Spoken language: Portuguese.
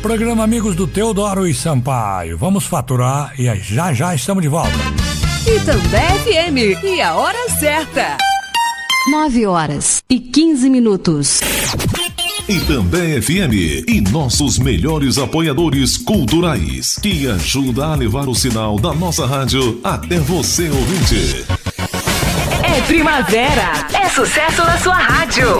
Programa Amigos do Teodoro e Sampaio. Vamos faturar e já já estamos de volta. E também FM. E a hora certa. 9h15. E também FM e nossos melhores apoiadores culturais que ajuda a levar o sinal da nossa rádio até você, ouvinte. É primavera, é sucesso na sua rádio.